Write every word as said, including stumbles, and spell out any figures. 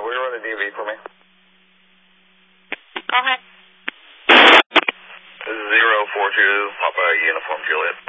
will you run a D V for me? Go ahead. Zero four two, Papa Uniform Juliet.